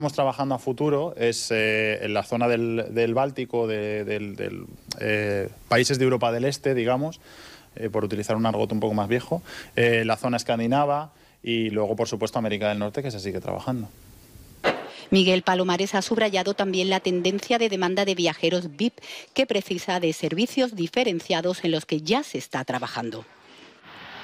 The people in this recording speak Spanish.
Estamos trabajando a futuro es en la zona del Báltico, países de Europa del Este, digamos, por utilizar un argot un poco más viejo, la zona escandinava y luego, por supuesto, América del Norte, que se sigue trabajando. Miguel Palomares ha subrayado también la tendencia de demanda de viajeros VIP, que precisa de servicios diferenciados en los que ya se está trabajando.